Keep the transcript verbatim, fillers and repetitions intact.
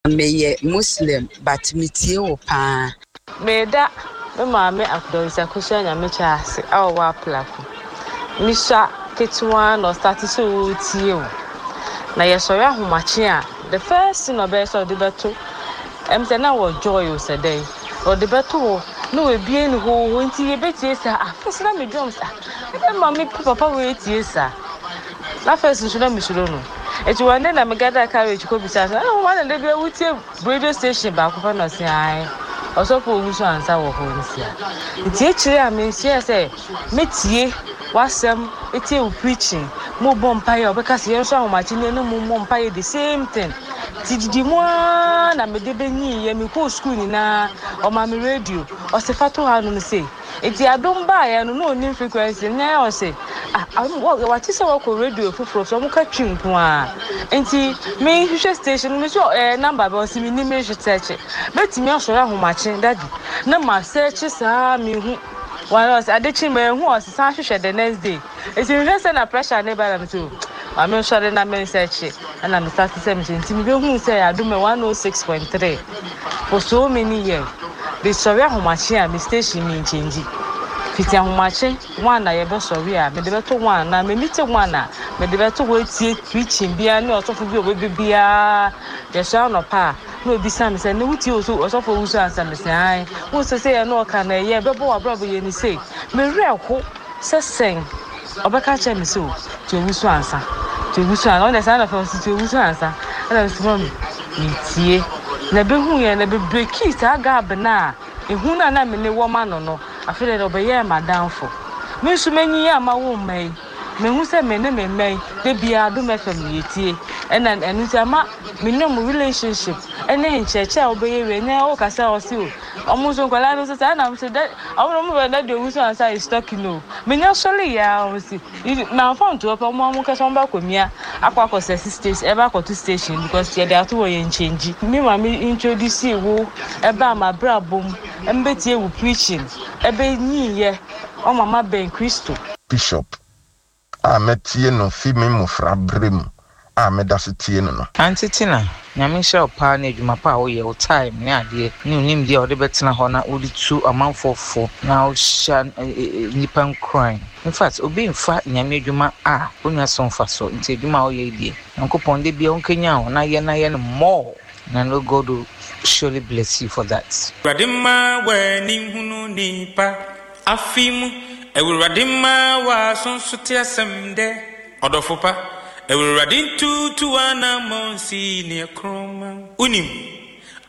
Meye Muslim but mitie wo pa. Meda me maame akudonsa kusha nyame chaase awa plako. Misha ketwa no start so tie wo. Na yesori ahomache a the first thing obey so de beto. Em say na wo joy o sedey. O de beto no we bie ni ho nti ye betie sa afese na me drums ah. E maame papa we tie sa. Na first nso na misuro no. Eti one day na me gather carriage ko bisa say oh one day we tie radio station ba ko fa no say ai. Osofo oguso ansa wo ho nsia. Nti e kire a me nsia say metie wasem etie u preaching mo bompaye obeka se yenso ahomachi ne no mo bompaye the same thing. Tididi mo na me de benyi ye me ko school ni na o ma me radio o se fato ha no say enti adom ba ya no no ni frequency na o say ah what is our radio fufuro so mo ka twinko a enti me hwehwe station me so eh number ba o si me ni me hwetche betimi asoro ahomachi daddy na ma search sa me hu one was adechi me hu o sa hwehwe the next day enti me say na pressure ne ba na too I mean, sorry, na me search and I'm starting seventeen. Me who say I do me one oh six point three for so many years. The sorry how much here me station me change. Fiti how much one na yebe sorry a me de beto one na me meet one na me de beto we tie preaching bia na osofo bi obi bia the sound of pa no bi sam say no wuti oso osofo wuso answer me say ai wo so say no ka na ye bebo wa brabo ye ni say me reko se sen obeka che me so to wuso answer to wuso answer on the sound of to wuso answer and so me tie na be hu ye na be break it aga bna ehu na na me ne wo ma no no afere do be ye madam fo me so manyi ya ma wo mai me hu se me ne me mai de bia do me fam yetie and and enu ama me no relationship ene ncheche obeye we ne o kasa o si o omuzo kwala no se na so that awon mo be na de wuso answer is talking no me nya sole ya o si na phone to opa mo mo kasa mba komia akwa ko se stage e ba ko to station because ye dey ato wo ye change me ma me introduce wo e ba ma brabom embetie wo preaching e be nyi ye o mama ben Christo Bishop ametie no fi me mufra brem a medasetie no no antitina nyame hye pa na adwuma pa wo ye wo time ne ade ne unim dia wo de betena ho na wo di tu amanfofo na wo sha nipan crime in fact obi mfa nyame adwuma a onwa so mfa so nti adwuma wo ye die nkopon de bia onkenya ho na ye na ye no more na no God will surely bless you for that. Radima we ni hunu nipa afimu ewuradima wa sonso te asemde odofopa ewuradin tu tu ana monsi ne kroma unim